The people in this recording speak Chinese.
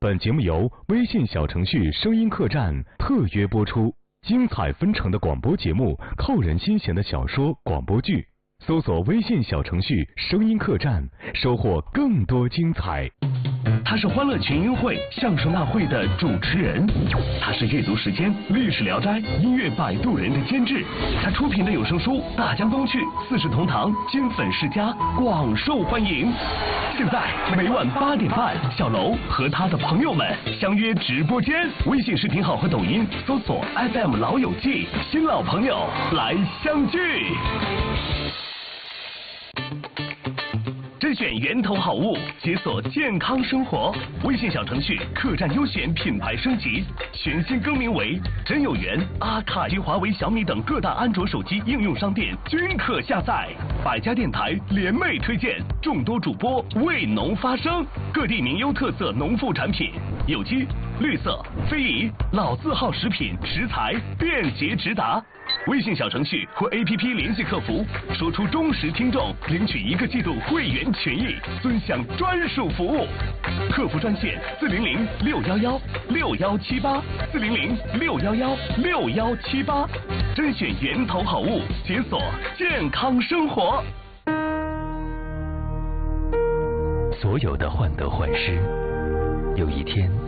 本节目由微信小程序声音客栈特约播出，精彩纷呈的广播节目，扣人心弦的小说、广播剧，搜索微信小程序声音客栈，收获更多精彩。 他是欢乐群英会、相声大会的主持人，他是阅读时间、历史聊斋、音乐摆渡人的监制，他出品的有声书《大江东去》《四世同堂》《金粉世家》广受欢迎。现在每晚8点半，小楼和他的朋友们相约直播间，微信视频号和抖音搜索 FM 老友记，新老朋友来相聚。甄选源头好物，解锁健康生活。微信小程序客栈优选品牌升级，全新更名为真有缘、阿卡及华为、小米等各大安卓手机应用商店均可下载。百家电台联袂推荐，众多主播为农发声，各地名优特色农副产品，有机、绿色、非遗、老字号食品食材便捷直达。微信小程序或 APP 联系客服，说出忠实听众，领取1个季度会员权益，尊享专属服务。客服专线400-611-6178，400-611-6178，甄选源头好物，解锁健康生活。 所有的患得患失，有一天